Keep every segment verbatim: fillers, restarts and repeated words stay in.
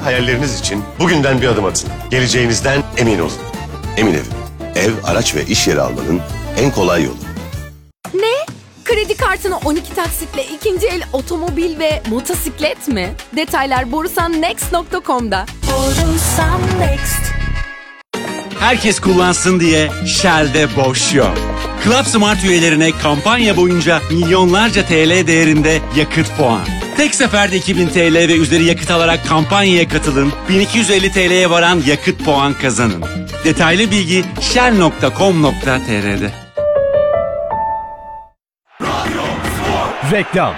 hayalleriniz için bugünden bir adım atın. Geleceğinizden emin olun. Emin Ev. Ev, araç ve iş yeri almanın en kolay yolu. Ne? Kredi kartını on iki taksitle ikinci el otomobil ve motosiklet mi? Detaylar borusan next nokta com'da. Borusan Next. Herkes kullansın diye Shell'de boş yok. Club Smart üyelerine kampanya boyunca milyonlarca T L değerinde yakıt puan. Tek seferde iki bin T L ve üzeri yakıt alarak kampanyaya katılın. bin iki yüz elli T L'ye varan yakıt puan kazanın. Detaylı bilgi shell nokta com nokta tr'de. Reklam.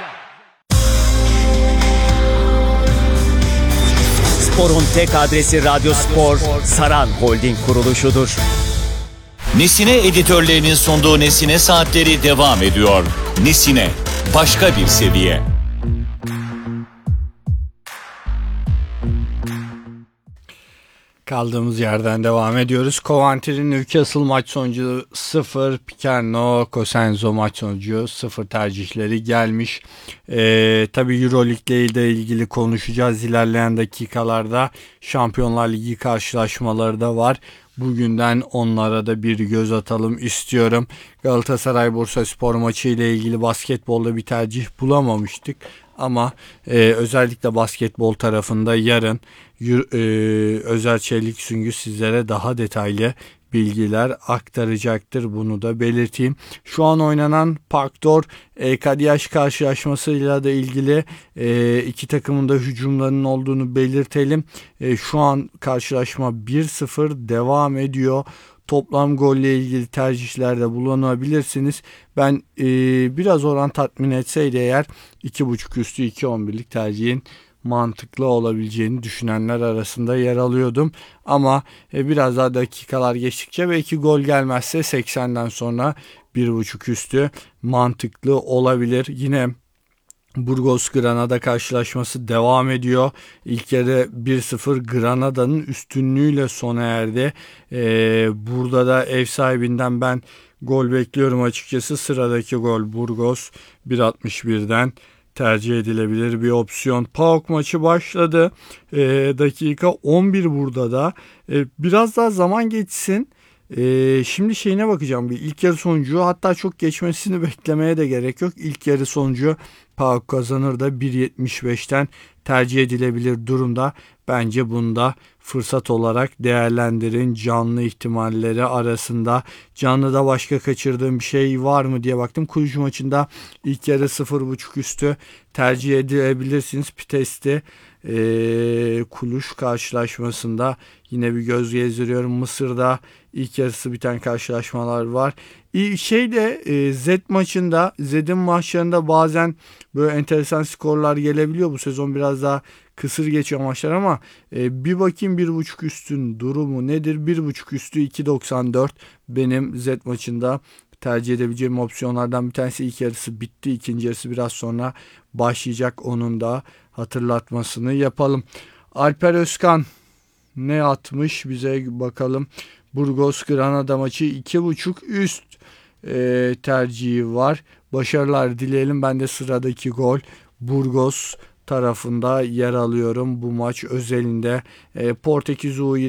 Spor'un tek adresi Radyo Spor, Saran Holding kuruluşudur. Nesine editörlerinin sunduğu Nesine Saatleri devam ediyor. Nesine, başka bir seviye. Kaldığımız yerden devam ediyoruz. Coventry'nin Newcastle maç sonucu sıfır, Picerno, Cosenzo maç sonucu sıfır tercihleri gelmiş. Ee, tabii Euroleague ile ilgili konuşacağız ilerleyen dakikalarda. Şampiyonlar Ligi karşılaşmaları da var. Bugünden onlara da bir göz atalım istiyorum. Galatasaray Bursaspor maçı ile ilgili basketbolda bir tercih bulamamıştık. Ama e, özellikle basketbol tarafında yarın e, Özer Çelik Süngü sizlere daha detaylı bilgiler aktaracaktır. Bunu da belirteyim. Şu an oynanan Paktor e, Kadiyaş karşılaşmasıyla da ilgili e, iki takımın da hücumlarının olduğunu belirtelim. E, şu an karşılaşma bir sıfır devam ediyor. Toplam golle ilgili tercihlerde bulunabilirsiniz. Ben e, biraz oran tatmin etseydi eğer iki buçuk üstü iki on birlik tercihin mantıklı olabileceğini düşünenler arasında yer alıyordum. Ama e, biraz daha dakikalar geçtikçe belki gol gelmezse seksenden sonra bir buçuk üstü mantıklı olabilir. Yine Burgos Granada karşılaşması devam ediyor. İlk yarı bir sıfır Granada'nın üstünlüğüyle sona erdi. Ee, burada da ev sahibinden ben gol bekliyorum açıkçası. Sıradaki gol Burgos bir altmış birden tercih edilebilir bir opsiyon. PAOK maçı başladı. Ee, dakika on bir burada da. Ee, biraz daha zaman geçsin. Ee, şimdi şeyine bakacağım, bir ilk yarı sonucu, hatta çok geçmesini beklemeye de gerek yok. İlk yarı sonucu PAOK kazanır da bir yetmiş beşten tercih edilebilir durumda. Bence bunu da fırsat olarak değerlendirin. Canlı ihtimalleri arasında. Canlıda başka kaçırdığım bir şey var mı diye baktım. Kuluç maçında ilk yarı sıfır buçuk üstü tercih edebilirsiniz. Pites'te e, Kuluç karşılaşmasında yine bir göz gezdiriyorum. Mısır'da ilk yarısı biten karşılaşmalar var. Şeyde e, Z maçında, Z'in maçlarında bazen böyle enteresan skorlar gelebiliyor. Bu sezon biraz daha kısır geçiyor maçlar ama e, bir bakayım bir buçuk üstün durumu nedir? bir buçuk üstü iki doksan dört benim Z maçında tercih edebileceğim opsiyonlardan bir tanesi. İlk yarısı bitti. İkinci yarısı biraz sonra başlayacak. Onun da hatırlatmasını yapalım. Alper Özkan ne atmış bize bakalım. Burgos Granada maçı iki buçuk üst e, tercihi var. Başarılar dileyelim. Ben de sıradaki gol Burgos tarafında yer alıyorum bu maç özelinde. E, Portekiz U